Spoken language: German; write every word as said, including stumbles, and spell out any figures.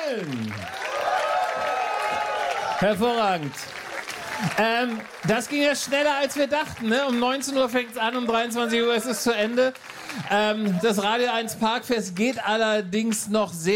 Köln. Hervorragend. Ähm, das ging ja schneller, als wir dachten. Ne? Um neunzehn Uhr fängt es an, um dreiundzwanzig Uhr ist es zu Ende. Ähm, das Radio eins Parkfest geht allerdings noch sehr